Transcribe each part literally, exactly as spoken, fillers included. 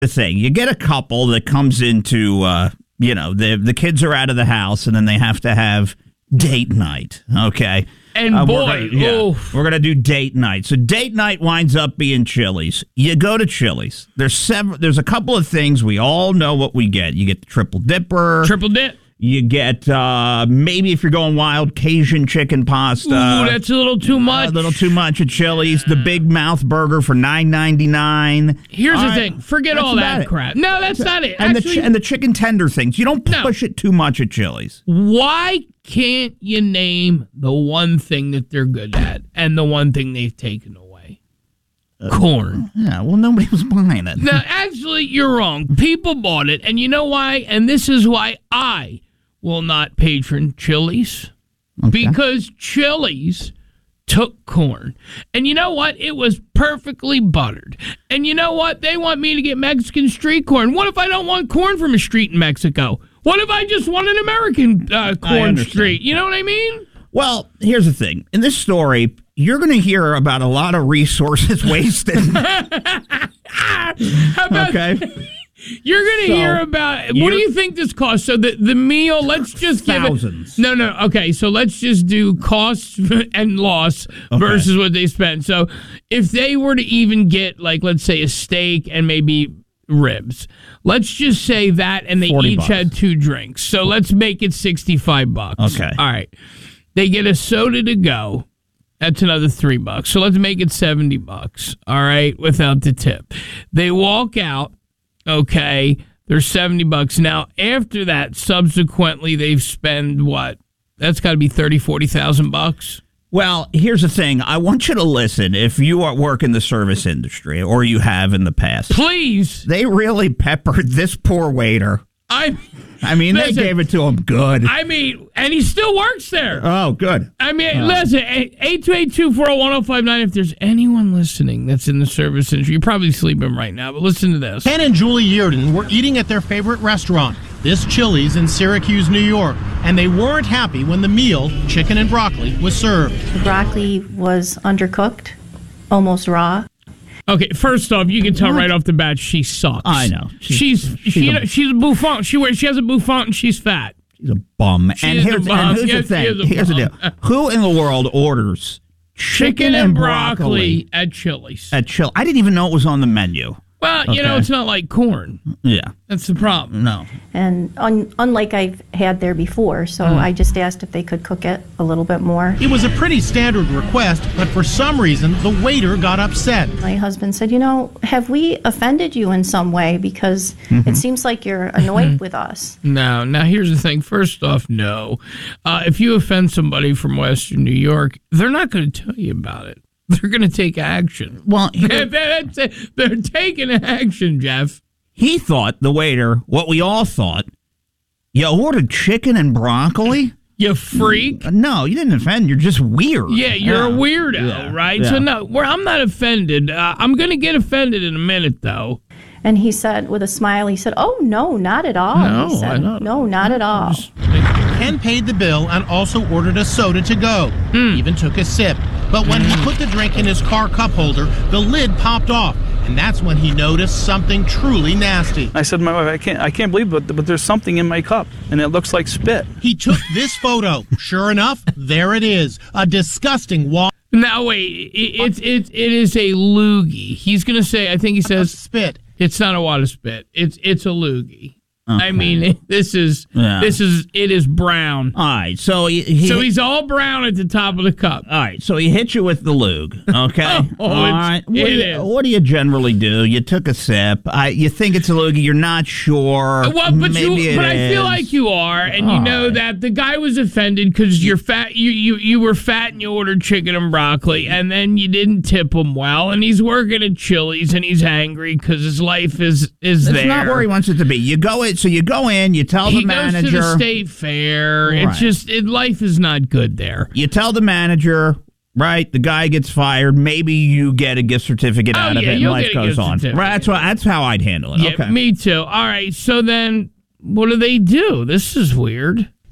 the thing. You get a couple that comes into, uh, you know, the the kids are out of the house, and then they have to have date night, okay? And uh, boy, we're gonna, yeah, we're gonna do date night. So date night winds up being Chili's. You go to Chili's. There's several. There's a couple of things we all know what we get. You get the triple dipper. Triple dip. You get uh, maybe if you're going wild, Cajun chicken pasta. Ooh, that's a little too much. A little too much at Chili's. The Big Mouth burger for nine ninety-nine. Here's all the right, thing. Forget all that it. crap. No, that's not it. And Actually, the ch- and the chicken tender things. You don't push no. it too much at Chili's. Why can't you name the one thing that they're good at and the one thing they've taken away? Uh, Corn. Yeah, well, nobody was buying it. No, actually, you're wrong. People bought it, and you know why? And this is why I will not patron Chili's. Okay. Because Chili's took corn. And you know what? It was perfectly buttered. And you know what? They want me to get Mexican street corn. What if I don't want corn from a street in Mexico? What if I just want an American uh, corn street? You know what I mean? Well, here's the thing. In this story, you're going to hear about a lot of resources wasted. How about, okay. You're going to so, hear about, what do you think this costs? So the, the meal, let's just give thousands. it. No, no. Okay, so let's just do cost and loss okay. versus what they spend. So if they were to even get, like, let's say a steak and maybe ribs. Let's just say that, and they each bucks. had two drinks. So let's make it sixty-five bucks. Okay. All right. They get a soda to go. That's another three bucks. So let's make it seventy bucks. All right, without the tip. They walk out. Okay, there's seventy bucks. Now, after that, subsequently, they've spent what? That's got to be thirty, forty thousand bucks. Well, here's the thing. I want you to listen. If you are work in the service industry, or you have in the past, please. They really peppered this poor waiter. I, I mean, listen, they gave it to him good. I mean, and he still works there. Oh, good. I mean, uh, listen, eight two eight two, four oh one oh five nine. If there's anyone listening that's in the service industry, you're probably sleeping right now, but listen to this. Ken and Julie Yearden were eating at their favorite restaurant, this Chili's in Syracuse, New York, and they weren't happy when the meal, chicken and broccoli, was served. The broccoli was undercooked, almost raw. Okay, first off, you can tell what? right off the bat she sucks. I know. She's she's she's, she, a, she's a bouffant. She wears she has a bouffant and she's fat. She's a bum. She and is here's, a bum. and here's yes, the thing. Here's bum. the deal. Who in the world orders chicken, chicken and, and broccoli, broccoli at Chili's? At Chili's. I didn't even know it was on the menu. Well, okay. you know, it's not like corn. Yeah. That's the problem. No. And un- unlike I've had there before, so mm. I just asked if they could cook it a little bit more. It was a pretty standard request, but for some reason, the waiter got upset. My husband said, you know, have we offended you in some way? Because mm-hmm. it seems like you're annoyed with us. No. Now, here's the thing. First off, no. Uh, if you offend somebody from Western New York, they're not going to tell you about it. They're going to take action. Well, they're, they're taking action, Jeff. He thought, the waiter, what we all thought, you ordered chicken and broccoli? You freak. No, you didn't offend. You're just weird. Yeah, you're yeah. a weirdo, yeah. right? Yeah. So, no, well, I'm not offended. Uh, I'm going to get offended in a minute, though. And he said, with a smile, he said, oh, no, not at all. No, he said, I don't. No, not at all. Ken paid the bill and also ordered a soda to go. Mm. Even took a sip. But when mm. he put the drink in his car cup holder, the lid popped off. And that's when he noticed something truly nasty. I said to my wife, I can't, I can't believe it, but, but there's something in my cup, and it looks like spit. He took this photo. Sure enough, there it is. A disgusting wall. Now, wait. It, it's it, it is a loogie. He's going to say, I think he says... spit. It's not a wad of spit. It's it's a loogie. Okay. I mean, this is yeah. this is it is brown. All right, so he, he, so he's all brown at the top of the cup. All right, so he hit you with the lug. Okay, oh, all right. What, it do you, is. what do you generally do? You took a sip. I, you think it's a loogie. You're not sure. Well, but Maybe you, it but is. I feel like you are, and all you know right. that the guy was offended because you're fat. You you you were fat and you ordered chicken and broccoli, and then you didn't tip him well, and he's working at Chili's and he's angry because his life is is It's there. not where he wants it to be. You go in, so you go in. You tell he the manager. He goes to the state fair. Right. It's just it, life is not good there. You tell the manager, right? The guy gets fired. Maybe you get a gift certificate oh, out of yeah, it, and you'll life get a goes gift on. certificate. Right? That's what. That's how I'd handle it. Yeah, okay. me too. All right. So then, what do they do? This is weird.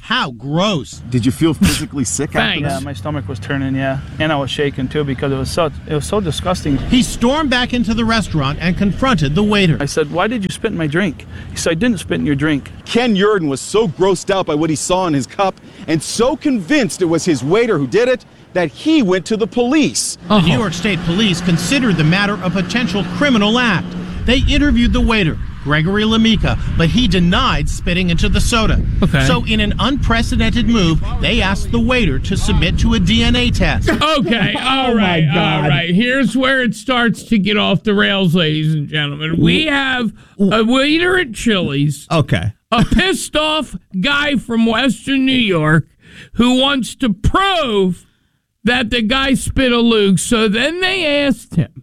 How gross. Did you feel physically sick after Thanks. Yeah, that? my stomach was turning, yeah. And I was shaking, too, because it was so, it was so disgusting. He stormed back into the restaurant and confronted the waiter. I said, why did you spit in my drink? He said, I didn't spit in your drink. Ken Yurden was so grossed out by what he saw in his cup and so convinced it was his waiter who did it that he went to the police. The New York State Police considered the matter a potential criminal act. They interviewed the waiter, Gregory Lamica, but he denied spitting into the soda. Okay. So in an unprecedented move, they asked the waiter to submit to a D N A test. Okay, all right, all right. Here's where it starts to get off the rails, ladies and gentlemen. We have a waiter at Chili's, Okay. a pissed off guy from Western New York who wants to prove that the guy spit a lug. So then they asked him,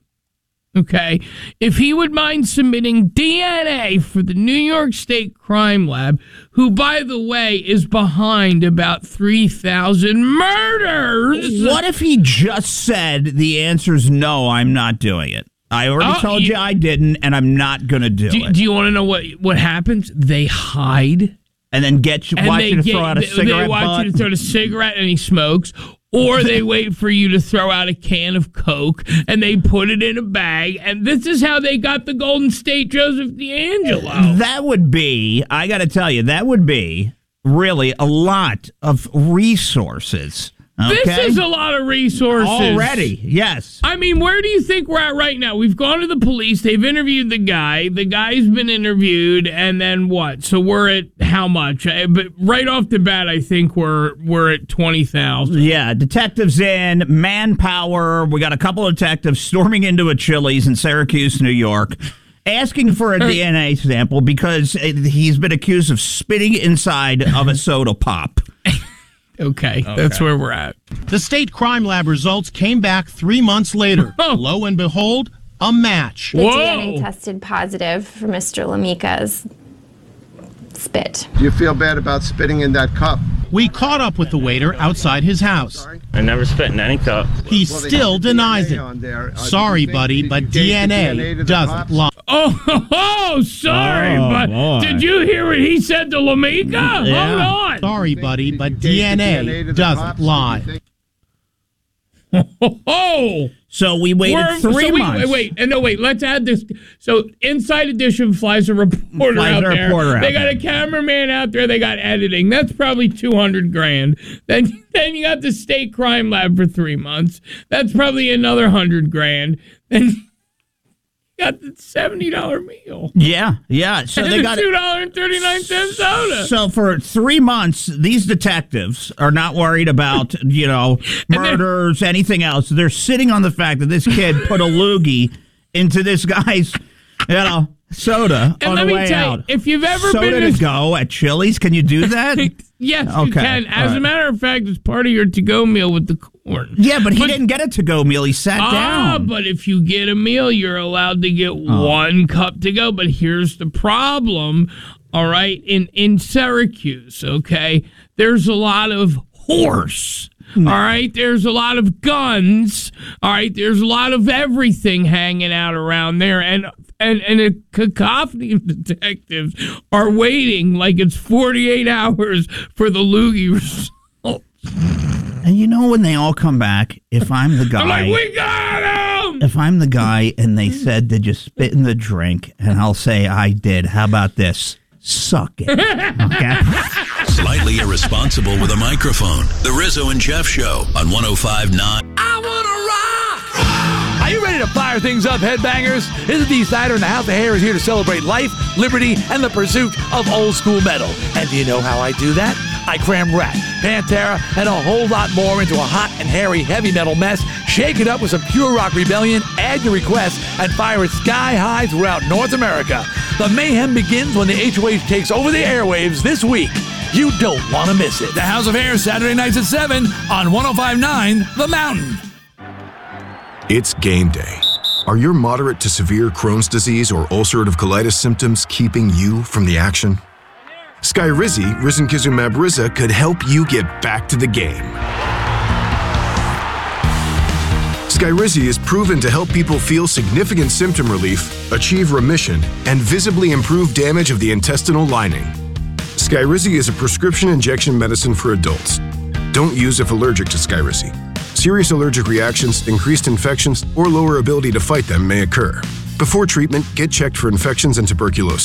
okay, if he would mind submitting D N A for the New York State Crime Lab, who, by the way, is behind about three thousand murders. What if he just said the answer's no, I'm not doing it? I already Oh, told you- you I didn't, and I'm not going to do, Do, it. do you want to know what, what happens? They hide. and then get you, And watch they, you to get, throw out a they, cigarette they watch butt. you to throw a cigarette and he smokes. Or they wait for you to throw out a can of Coke and they put it in a bag. And this is how they got the Golden State Joseph D'Angelo. That would be, I got to tell you, that would be really a lot of resources. Okay? This is a lot of resources. Already, yes. I mean, where do you think we're at right now? We've gone to the police. They've interviewed the guy. The guy's been interviewed, and then what? So we're at how much? Uh, But right off the bat, I think we're we're at twenty thousand. Yeah, detectives in, manpower. We got a couple of detectives storming into a Chili's in Syracuse, New York, asking for a D N A sample because he's been accused of spitting inside of a soda pop. Okay, that's where we're at. The state crime lab results came back three months later. Lo and behold, a match. The Whoa. D N A tested positive for Mister Lamica's spit. Do you feel bad about spitting in that cup? We caught up with the waiter outside his house. I never spit in any cup. He Well, they still have D N A denies it. on there. Uh, do Sorry, you think- buddy, did you but take the D N D N A A to the doesn't cops? lie. Oh, oh, sorry, Oh, but boy. did you hear what he said to Lamica? Yeah. Hold on. Sorry, buddy, but Did you take the D N A to the doesn't cops? Did you lie. think- Oh. So we waited We're- three so we, months. Wait, wait, and no, wait. Let's add this. So, Inside Edition flies a reporter Flies out a there. reporter out they got there. a cameraman out there. They got editing. That's probably two hundred grand. Then, then you got the state crime lab for three months. That's probably another hundred grand. Then you got the seventy dollar meal. Yeah, yeah. So and they the got two dollar and thirty nine cent soda. So for three months, these detectives are not worried about, you know, murders, anything else. They're sitting on the fact that this kid put a loogie into this guy's, you know, soda And on let the me way tell out. you, if you've ever soda been to to go at Chili's, can you do that? yes, you Okay, can. As all a right. matter of fact, it's part of your to-go meal with the corn. Yeah, but he didn't get a to-go meal. He sat Ah, down. but if you get a meal, you're allowed to get one cup to go. But here's the problem, all right? In in Syracuse, okay, there's a lot of horse. All right, there's a lot of guns. All right, there's a lot of everything hanging out around there, and and and a cacophony of detectives are waiting like it's forty-eight hours for the loogie result. And you know when they all come back, if I'm the guy, I'm like, we got him. if I'm the guy and they said, did you spit in the drink? And I'll say, I did. How about this? Suck it. Okay? Slightly irresponsible with a microphone. The Rizzo and Jeff Show on one oh five point nine. I wanna rock! Are you ready to fire things up, headbangers? This is D-Sider, and the House of Hair is here to celebrate life, liberty, and the pursuit of old school metal. And do you know how I do that? I cram Rat, Pantera, and a whole lot more into a hot and hairy heavy metal mess, shake it up with some pure rock rebellion, add your requests, and fire it sky high throughout North America. The mayhem begins when the H O H takes over the airwaves this week. You don't want to miss it. The House of Hair, Saturday nights at seven on one oh five point nine The Mountain. It's game day. Are your moderate to severe Crohn's disease or ulcerative colitis symptoms keeping you from the action? Skyrizi, risankizumab Riza, could help you get back to the game. Skyrizi is proven to help people feel significant symptom relief, achieve remission, and visibly improve damage of the intestinal lining. Skyrizi is a prescription injection medicine for adults. Don't use if allergic to Skyrizi. Serious allergic reactions, increased infections, or lower ability to fight them may occur. Before treatment, get checked for infections and tuberculosis.